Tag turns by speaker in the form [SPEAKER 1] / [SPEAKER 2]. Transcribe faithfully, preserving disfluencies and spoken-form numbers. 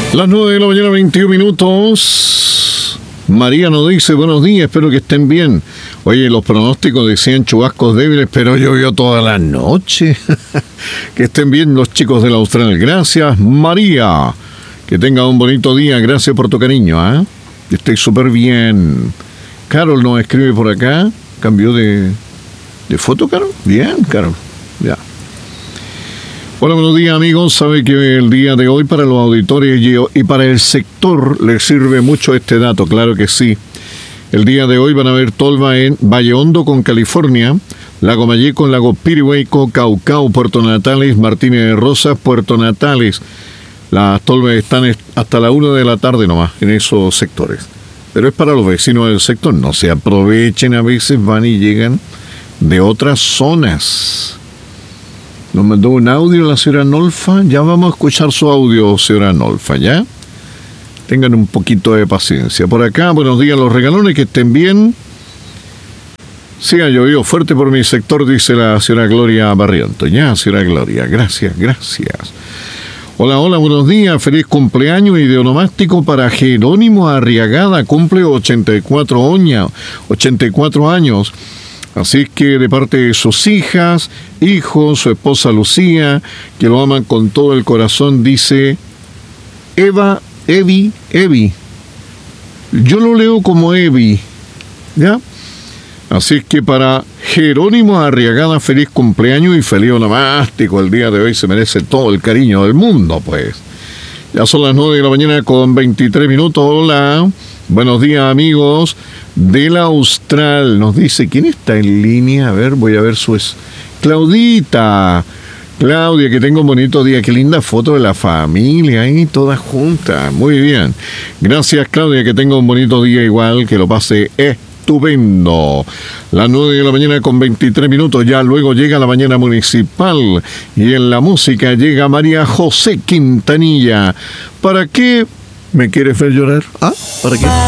[SPEAKER 1] Las nueve de la mañana, veintiún minutos. María nos dice, buenos días, espero que estén bien. Oye, los pronósticos decían chubascos débiles, pero llovió toda la noche. Que estén bien los chicos del Austral. Gracias, María. Que tenga un bonito día. Gracias por tu cariño, ¿eh? Que estéis súper bien. Carol nos escribe por acá. Cambió de, de foto, Carol. Bien, Carol. Ya. Hola, buenos días, amigos. Sabe que el día de hoy para los auditores y para el sector les sirve mucho este dato, claro que sí. El día de hoy van a ver tolva en Valle Hondo con California, Lago Malleco, Lago Pirihueco, Caucao, Puerto Natales, Martínez de Rosas, Puerto Natales. Las tolvas están hasta la una de la tarde nomás en esos sectores. Pero es para los vecinos del sector. No se aprovechen, a veces van y llegan de otras zonas. Nos mandó un audio la señora Nolfa. Ya vamos a escuchar su audio, señora Nolfa, ¿ya? Tengan un poquito de paciencia. Por acá, buenos días los regalones, que estén bien. Sí, ha llovido fuerte por mi sector, dice la señora Gloria Barriento. Ya, señora Gloria, gracias, gracias. Hola, hola, buenos días. Feliz cumpleaños y de onomástico para Jerónimo Arriagada. Cumple ochenta y cuatro años. Así que de parte de sus hijas, hijos, su esposa Lucía, que lo aman con todo el corazón, dice Eva, Evi, Evi. Yo lo leo como Evi, ¿ya? Así que para Jerónimo Arriagada, feliz cumpleaños y feliz onomástico. El día de hoy se merece todo el cariño del mundo, pues. Ya son las nueve de la mañana con veintitrés minutos. Hola, buenos días, amigos del Austral. Nos dice, ¿quién está en línea? A ver, voy a ver su... Es... Claudita. Claudia, que tenga un bonito día. Qué linda foto de la familia ahí, todas juntas. Muy bien. Gracias, Claudia, que tenga un bonito día igual, que lo pase estupendo. Las nueve de la mañana con veintitrés minutos. Ya luego llega la mañana municipal. Y en la música llega María José Quintanilla. ¿Para qué me quieres ver llorar? ¿Ah? ¿Para qué?